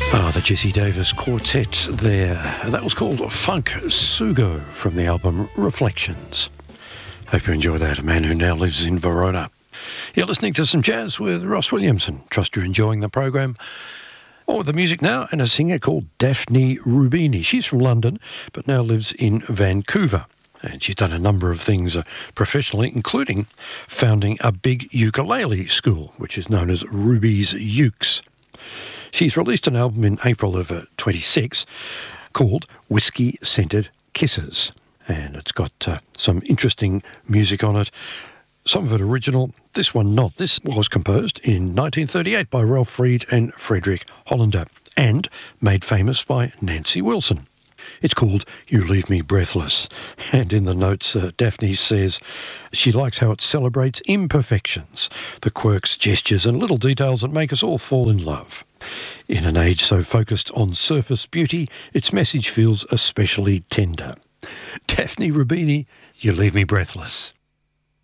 The Jesse Davis Quartet there. That was called Funk Sugo from the album Reflections. Hope you enjoy that. A man who now lives in Verona. You're listening to some jazz with Ross Williamson. Trust you're enjoying the program. On with the music now, and a singer called Daphne Rubini. She's from London, but now lives in Vancouver. And she's done a number of things professionally, including founding a big ukulele school, which is known as Ruby's Ukes. She's released an album in April of 26 called Whiskey Scented Kisses. And it's got some interesting music on it. Some of it original, this one not. This was composed in 1938 by Ralph Reed and Frederick Hollander and made famous by Nancy Wilson. It's called You Leave Me Breathless. And in the notes, Daphne says she likes how it celebrates imperfections, the quirks, gestures and little details that make us all fall in love. In an age so focused on surface beauty, its message feels especially tender. Daphne Rubini, You Leave Me Breathless.